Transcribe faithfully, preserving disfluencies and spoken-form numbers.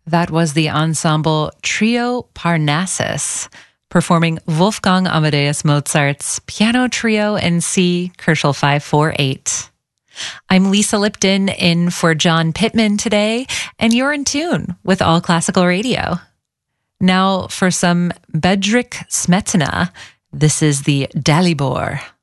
That was the ensemble Trio Parnassus, performing Wolfgang Amadeus Mozart's Piano Trio in C, Kerschel five four eight. I'm Lisa Lipton in for John Pittman today, and you're in tune with All Classical Radio. Now for some Bedřich Smetana, this is the Dalibor.